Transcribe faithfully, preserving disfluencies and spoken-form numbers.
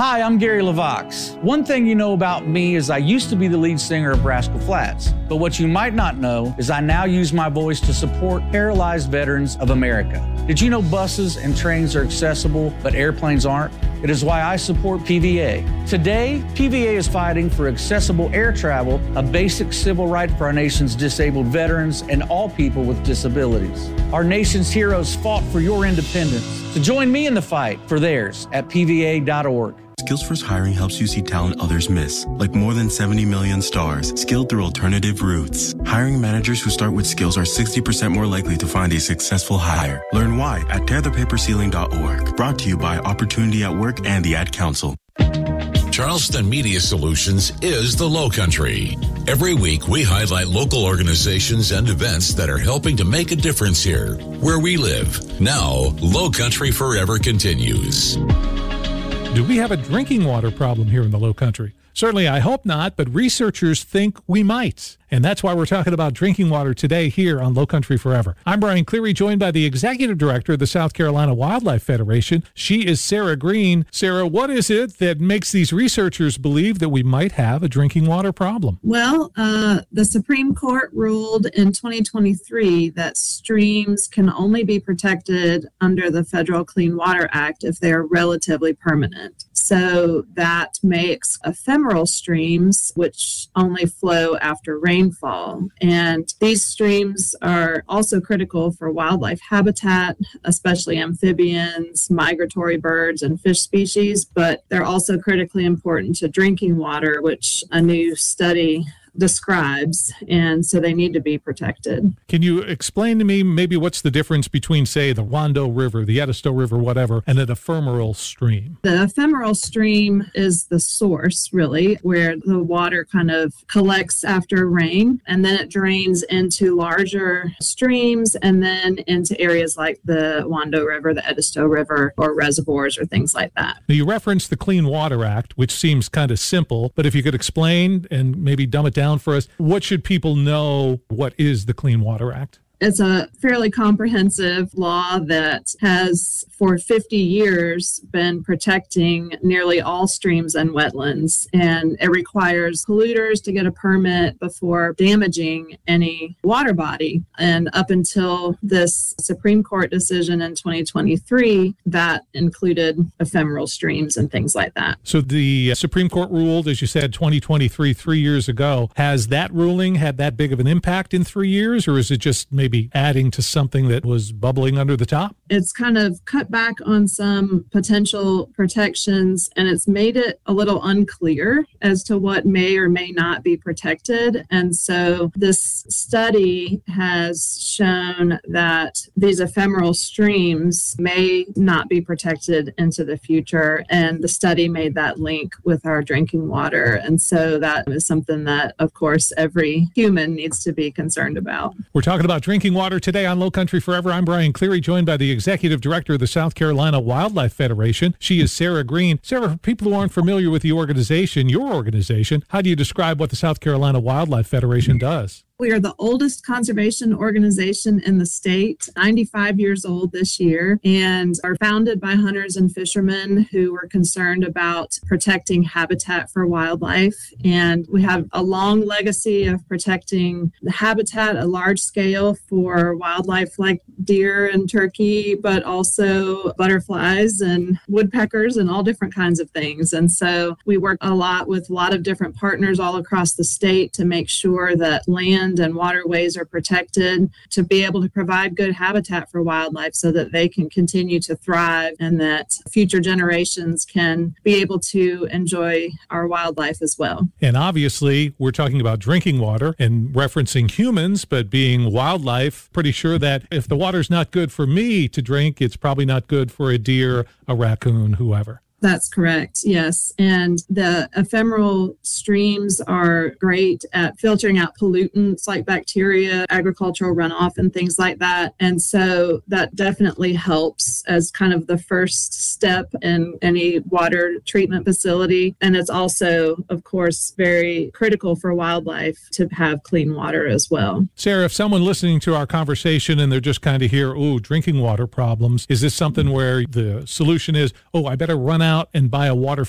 Hi, I'm Gary LaVox. One thing you know about me is I used to be the lead singer of Rascal Flatts, but what you might not know is I now use my voice to support paralyzed veterans of America. Did you know buses and trains are accessible, but airplanes aren't? It is why I support P V A. Today, P V A is fighting for accessible air travel, a basic civil right for our nation's disabled veterans and all people with disabilities. Our nation's heroes fought for your independence. So join me in the fight for theirs at P V A dot org. Skills First Hiring helps you see talent others miss, like more than seventy million stars, skilled through alternative routes. Hiring managers who start with skills are sixty percent more likely to find a successful hire. Learn why at tear the paper ceiling dot org. Brought to you by Opportunity at Work and the Ad Council. Charleston Media Solutions is the Low Country. Every week, we highlight local organizations and events that are helping to make a difference here, where we live. Now, Low Country Forever continues. Do we have a drinking water problem here in the Low Country? Certainly, I hope not, but researchers think we might. And that's why we're talking about drinking water today here on Low Country Forever. I'm Brian Cleary, joined by the Executive Director of the South Carolina Wildlife Federation. She is Sarah Green. Sarah, what is it that makes these researchers believe that we might have a drinking water problem? Well, uh, the Supreme Court ruled in twenty twenty-three that streams can only be protected under the Federal Clean Water Act if they are relatively permanent. So that makes ephemeral streams, which only flow after rainfall. And these streams are also critical for wildlife habitat, especially amphibians, migratory birds, and fish species, but they're also critically important to drinking water, which a new study describes, and so they need to be protected. Can you explain to me maybe what's the difference between, say, the Wando River, the Edisto River, whatever, and an ephemeral stream? The ephemeral stream is the source, really, where the water kind of collects after rain, and then it drains into larger streams and then into areas like the Wando River, the Edisto River, or reservoirs or things like that. Now, you referenced the Clean Water Act, which seems kind of simple, but if you could explain and maybe dumb it down down for us, what should people know? What is the Clean Water Act? It's a fairly comprehensive law that has, for fifty years, been protecting nearly all streams and wetlands. And it requires polluters to get a permit before damaging any water body. And up until this Supreme Court decision in twenty twenty-three, that included ephemeral streams and things like that. So the Supreme Court ruled, as you said, twenty twenty-three, three years ago. Has that ruling had that big of an impact in three years, or is it just maybe adding to something that was bubbling under the top? It's kind of cut back on some potential protections, and it's made it a little unclear as to what may or may not be protected. And so this study has shown that these ephemeral streams may not be protected into the future. And the study made that link with our drinking water. And so that is something that, of course, every human needs to be concerned about. We're talking about drinking water today on Low Country Forever. I'm Brian Cleary, joined by the Executive Director of the South Carolina Wildlife Federation. She is Sarah Green. Sarah, for people who aren't familiar with the organization, your organization, how do you describe what the South Carolina Wildlife Federation does? We are the oldest conservation organization in the state, ninety-five years old this year, and are founded by hunters and fishermen who were concerned about protecting habitat for wildlife. And we have a long legacy of protecting the habitat at large scale for wildlife like deer and turkey, but also butterflies and woodpeckers and all different kinds of things. And so we work a lot with a lot of different partners all across the state to make sure that land and waterways are protected, to be able to provide good habitat for wildlife so that they can continue to thrive and that future generations can be able to enjoy our wildlife as well. And obviously, we're talking about drinking water and referencing humans, but being wildlife, pretty sure that if the water's not good for me to drink, it's probably not good for a deer, a raccoon, whoever. That's correct, yes. And the ephemeral streams are great at filtering out pollutants like bacteria, agricultural runoff, and things like that. And so that definitely helps as kind of the first step in any water treatment facility. And it's also, of course, very critical for wildlife to have clean water as well. Sarah, if someone listening to our conversation and they're just kind of here, ooh, drinking water problems, is this something where the solution is, oh, I better run out and buy a water